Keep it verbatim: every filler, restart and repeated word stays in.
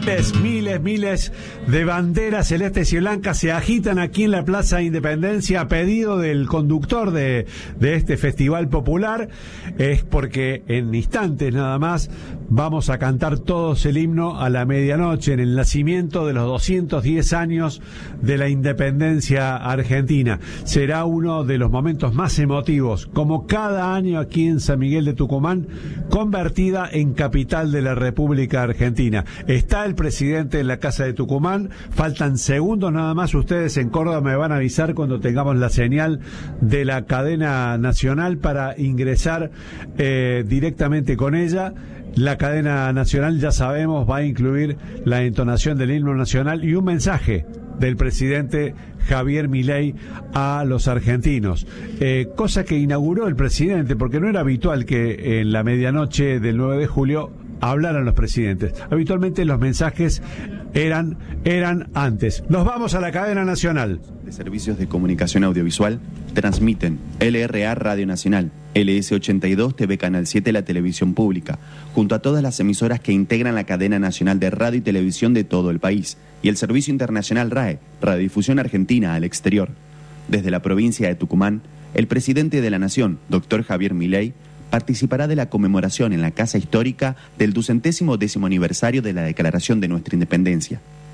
Miles, miles, miles de banderas celestes y blancas se agitan aquí en la Plaza Independencia a pedido del conductor de, de este festival popular. Es porque en instantes nada más vamos a cantar todos el himno a la medianoche en el nacimiento de los doscientos diez años de la independencia argentina. Será uno de los momentos más emotivos, como cada año aquí en San Miguel de Tucumán, convertida en capital de la República Argentina. Está el presidente en la Casa de Tucumán, faltan segundos nada más, ustedes en Córdoba me van a avisar cuando tengamos la señal de la cadena nacional para ingresar eh, directamente con ella. La cadena nacional, ya sabemos, va a incluir la entonación del himno nacional y un mensaje del presidente Javier Milei a los argentinos, eh, cosa que inauguró el presidente, porque no era habitual que en la medianoche del nueve de julio hablaran los presidentes. Habitualmente los mensajes eran, eran antes. Nos vamos a la cadena nacional. De servicios de comunicación audiovisual transmiten L R A Radio Nacional, L S ochenta y dos T V Canal siete, la televisión pública, junto a todas las emisoras que integran la cadena nacional de radio y televisión de todo el país, y el servicio internacional R A E, Radiodifusión Argentina al exterior. Desde la provincia de Tucumán, el presidente de la Nación, doctor Javier Milei, participará de la conmemoración en la Casa Histórica del ducentésimo décimo aniversario de la declaración de nuestra independencia.